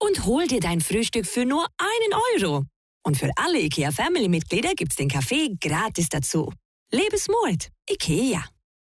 und hol dir dein Frühstück für nur 1 Euro. Und für alle IKEA-Family-Mitglieder gibt's den Kaffee gratis dazu. Lebensmut. IKEA.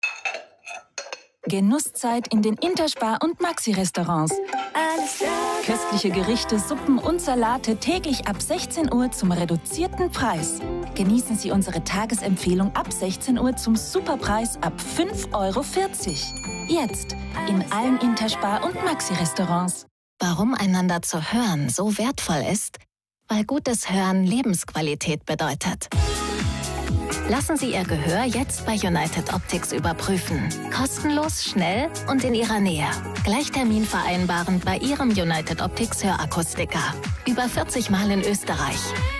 Genusszeit in den Interspar- und Maxi-Restaurants. Köstliche Gerichte, Suppen und Salate täglich ab 16 Uhr zum reduzierten Preis. Genießen Sie unsere Tagesempfehlung ab 16 Uhr zum Superpreis ab 5,40 Euro. Jetzt in allen Interspar- und Maxi-Restaurants. Warum einander zu hören so wertvoll ist? Weil gutes Hören Lebensqualität bedeutet. Lassen Sie Ihr Gehör jetzt bei United Optics überprüfen. Kostenlos, schnell und in Ihrer Nähe. Gleich Termin vereinbaren bei Ihrem United Optics Hörakustiker. Über 40 Mal in Österreich.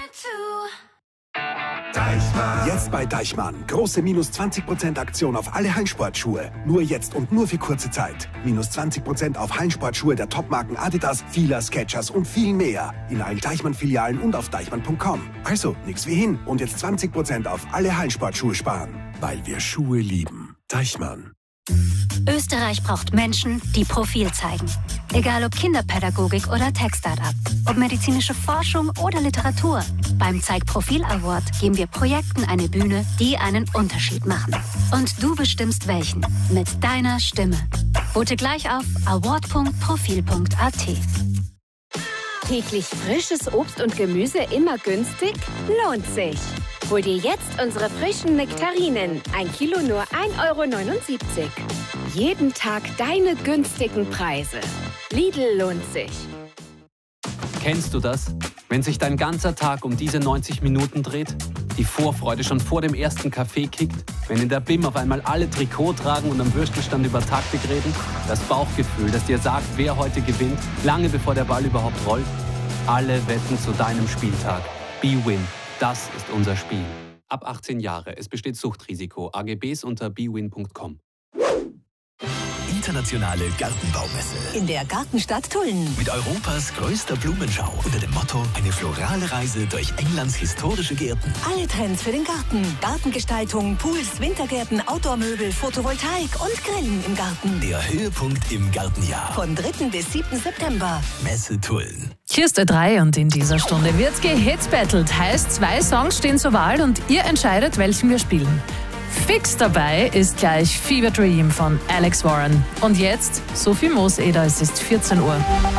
Deichmann. Jetzt bei Deichmann. Große minus 20% Aktion auf alle Hallensportschuhe. Nur jetzt und nur für kurze Zeit. Minus 20% auf Hallensportschuhe der Topmarken Adidas, Fila, Skechers und viel mehr. In allen Deichmann-Filialen und auf deichmann.com. Also, nix wie hin. Und jetzt 20% auf alle Hallensportschuhe sparen. Weil wir Schuhe lieben. Deichmann. Österreich braucht Menschen, die Profil zeigen. Egal ob Kinderpädagogik oder Tech-Startup, ob medizinische Forschung oder Literatur. Beim Zeig-Profil Award geben wir Projekten eine Bühne, die einen Unterschied machen. Und du bestimmst welchen. Mit deiner Stimme. Vote gleich auf award.profil.at. Täglich frisches Obst und Gemüse immer günstig? Lohnt sich. Hol dir jetzt unsere frischen Nektarinen. 1 Kilo nur 1,79 €. Jeden Tag deine günstigen Preise. Lidl lohnt sich. Kennst du das? Wenn sich dein ganzer Tag um diese 90 Minuten dreht? Die Vorfreude schon vor dem ersten Kaffee kickt? Wenn in der BIM auf einmal alle Trikot tragen und am Würstelstand über Taktik reden? Das Bauchgefühl, das dir sagt, wer heute gewinnt, lange bevor der Ball überhaupt rollt? Alle wetten zu deinem Spieltag. BWin. Das ist unser Spiel. Ab 18 Jahre. Es besteht Suchtrisiko. AGBs unter bwin.com. Internationale Gartenbaumesse. In der Gartenstadt Tulln. Mit Europas größter Blumenschau unter dem Motto eine florale Reise durch Englands historische Gärten. Alle Trends für den Garten. Gartengestaltung, Pools, Wintergärten, Outdoor-Möbel, Photovoltaik und Grillen im Garten. Der Höhepunkt im Gartenjahr. Von 3. bis 7. September. Messe Tulln. Hier ist Ö3 und in dieser Stunde wird gehitbattelt. Heißt, 2 Songs stehen zur Wahl und ihr entscheidet, welchen wir spielen. Fix dabei ist gleich Fever Dream von Alex Warren. Und jetzt Sophie Mooseder, es ist 14 Uhr.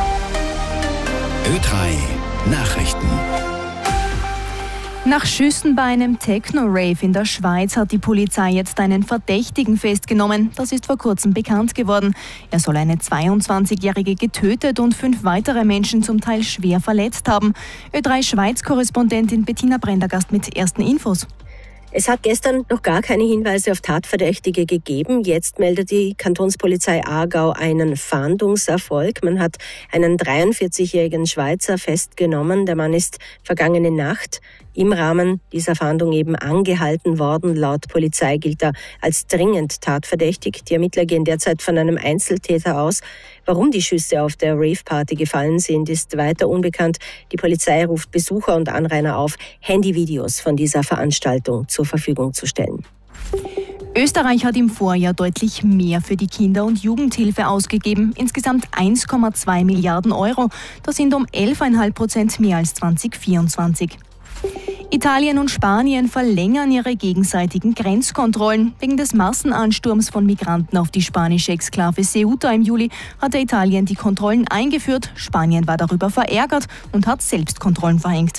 Ö3 Nachrichten. Nach Schüssen bei einem Techno-Rave in der Schweiz hat die Polizei jetzt einen Verdächtigen festgenommen. Das ist vor kurzem bekannt geworden. Er soll eine 22-Jährige getötet und 5 weitere Menschen zum Teil schwer verletzt haben. Ö3-Schweiz-Korrespondentin Bettina Prendergast mit ersten Infos. Es hat gestern noch gar keine Hinweise auf Tatverdächtige gegeben. Jetzt meldet die Kantonspolizei Aargau einen Fahndungserfolg. Man hat einen 43-jährigen Schweizer festgenommen. Der Mann ist vergangene Nacht im Rahmen dieser Fahndung eben angehalten worden. Laut Polizei gilt er als dringend tatverdächtig. Die Ermittler gehen derzeit von einem Einzeltäter aus. Warum die Schüsse auf der Rave-Party gefallen sind, ist weiter unbekannt. Die Polizei ruft Besucher und Anrainer auf, Handyvideos von dieser Veranstaltung zur Verfügung zu stellen. Österreich hat im Vorjahr deutlich mehr für die Kinder- und Jugendhilfe ausgegeben. Insgesamt 1,2 Milliarden Euro. Das sind um 11,5% mehr als 2024. Italien und Spanien verlängern ihre gegenseitigen Grenzkontrollen. Wegen des Massenansturms von Migranten auf die spanische Exklave Ceuta im Juli hatte Italien die Kontrollen eingeführt. Spanien war darüber verärgert und hat selbst Kontrollen verhängt.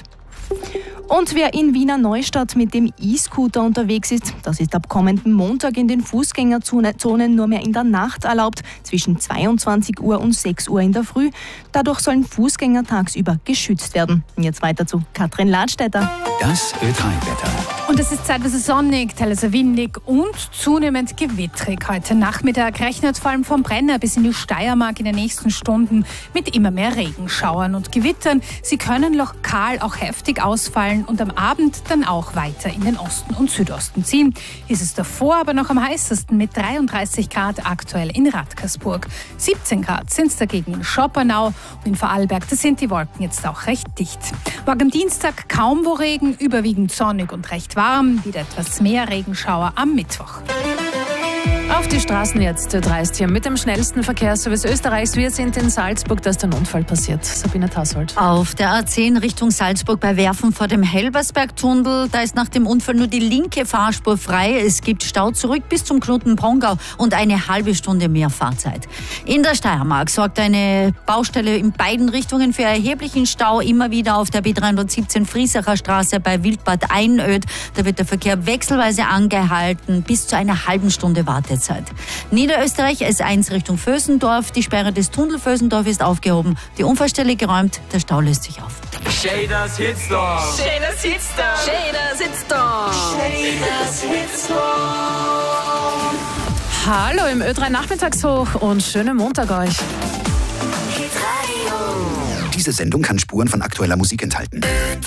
Und wer in Wiener Neustadt mit dem E-Scooter unterwegs ist, das ist ab kommenden Montag in den Fußgängerzonen nur mehr in der Nacht erlaubt, zwischen 22 Uhr und 6 Uhr in der Früh. Dadurch sollen Fußgänger tagsüber geschützt werden. Und jetzt weiter zu Katrin Ladstätter. Das Ö3-Wetter. Und es ist zeitweise sonnig, teilweise windig und zunehmend gewittrig. Heute Nachmittag rechnet vor allem vom Brenner bis in die Steiermark in den nächsten Stunden mit immer mehr Regenschauern und Gewittern. Sie können lokal auch heftig ausfallen und am Abend dann auch weiter in den Osten und Südosten ziehen. Ist es davor aber noch am heißesten mit 33 Grad aktuell in Radkersburg. 17 Grad sind es dagegen in Schoppernau und in Vorarlberg. Da sind die Wolken jetzt auch recht dicht. Morgen am Dienstag kaum wo Regen, überwiegend sonnig und recht warm. Wieder etwas mehr Regenschauer am Mittwoch. Auf die Straßen jetzt, dreist hier mit dem schnellsten Verkehrsservice Österreichs. Wir sind in Salzburg, da ist der Unfall passiert. Sabine Tassold. Auf der A10 Richtung Salzburg bei Werfen vor dem Helbersberg-Tunnel. Da ist nach dem Unfall nur die linke Fahrspur frei. Es gibt Stau zurück bis zum Knoten Pongau und eine halbe Stunde mehr Fahrzeit. In der Steiermark sorgt eine Baustelle in beiden Richtungen für erheblichen Stau. Immer wieder auf der B317 Friesacher Straße bei Wildbad Einöd. Da wird der Verkehr wechselweise angehalten bis zu einer halben Stunde Wartezeit. Niederösterreich S1 Richtung Vösendorf. Die Sperre des Tunnel Vösendorf ist aufgehoben. Die Unfallstelle geräumt. Der Stau löst sich auf. Shaders Hitstorm. Shaders Hitstorm. Shaders Hitstorm. Shaders Hitstorm. Hallo im Ö3 Nachmittagshoch und schönen Montag euch. Diese Sendung kann Spuren von aktueller Musik enthalten.